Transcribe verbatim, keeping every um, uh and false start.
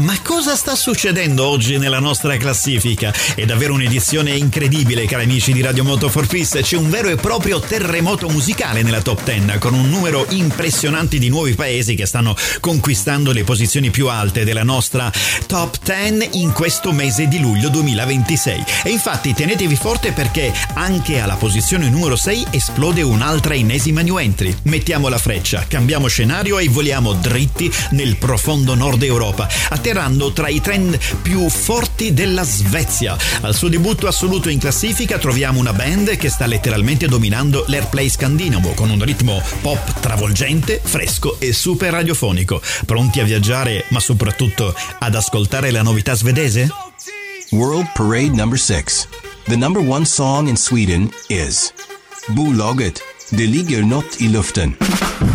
Ma cosa sta succedendo oggi nella nostra classifica? È davvero un'edizione incredibile, cari amici di Radio Moto for Peace. C'è un vero e proprio terremoto musicale nella top dieci, con un numero impressionante di nuovi paesi che stanno conquistando le posizioni più alte della nostra top dieci in questo mese di luglio duemilaventisei. E infatti tenetevi forte, perché anche alla posizione numero sei esplode un'altra ennesima new entry. Mettiamo la freccia, cambiamo scenario e voliamo dritti nel profondo nord Europa, atterrando tra i trend più forti della Svezia. Al suo debutto assoluto in classifica troviamo una band che sta letteralmente dominando l'airplay scandinavo, con un ritmo pop travolgente, fresco e super radiofonico. Pronti a viaggiare, ma soprattutto ad ascoltare la novità svedese? World Parade number six. The number one song in Sweden is Bolaget, Det ligger något i luften.